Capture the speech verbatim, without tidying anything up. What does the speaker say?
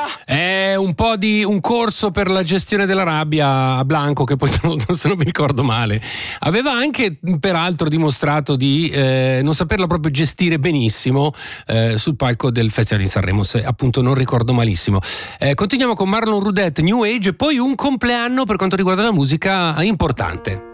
È un po' di un corso per la gestione della rabbia a Blanco, che poi se non mi ricordo male aveva anche peraltro dimostrato di eh, non saperla proprio gestire benissimo eh, sul palco del Festival di Sanremo, se appunto non ricordo malissimo. Eh, continuiamo con Marlon Roudette, New Age, e poi un compleanno per quanto riguarda la musica importante.